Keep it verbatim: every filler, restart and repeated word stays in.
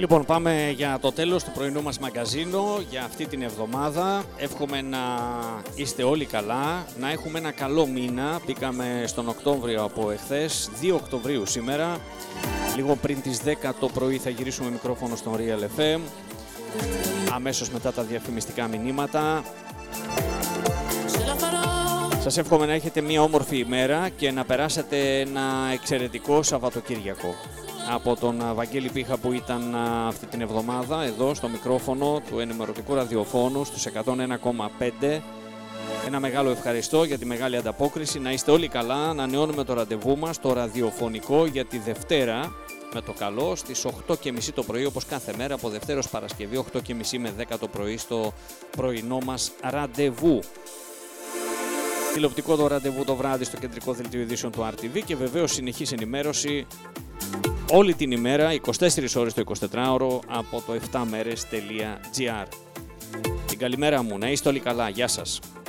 Λοιπόν, πάμε για το τέλος του πρωινού μας μαγκαζίνο για αυτή την εβδομάδα. Εύχομαι να είστε όλοι καλά, να έχουμε ένα καλό μήνα. Μπήκαμε στον Οκτώβριο από εχθές, δύο Οκτωβρίου σήμερα. Λίγο πριν τις δέκα το πρωί θα γυρίσουμε μικρόφωνο στον Real εφ εμ. Αμέσως μετά τα διαφημιστικά μηνύματα. Σας εύχομαι να έχετε μια όμορφη ημέρα και να περάσετε ένα εξαιρετικό Σαββατοκύριακο. Από τον Βαγγέλη Πίχα που ήταν αυτή την εβδομάδα εδώ στο μικρόφωνο του ενημερωτικού ραδιοφώνου στους εκατόν ένα κόμμα πέντε. Ένα μεγάλο ευχαριστώ για τη μεγάλη ανταπόκριση. Να είστε όλοι καλά. Ανανεώνουμε το ραντεβού μας, το ραδιοφωνικό, για τη Δευτέρα με το καλό στις οκτώ και μισή το πρωί, όπως κάθε μέρα από Δευτέρα ως Παρασκευή, οκτώ και μισή με δέκα το πρωί στο πρωινό μας ραντεβού. Τηλεοπτικό το ραντεβού το βράδυ στο κεντρικό δελτίο ειδήσεων του αρ τι βι και βεβαίως συνεχής ενημέρωση όλη την ημέρα, είκοσι τέσσερις ώρες το εικοσιτετράωρο από το εφτά μέρες τελεία τζι άρ. Την καλημέρα μου, να είστε όλοι καλά, γεια σας.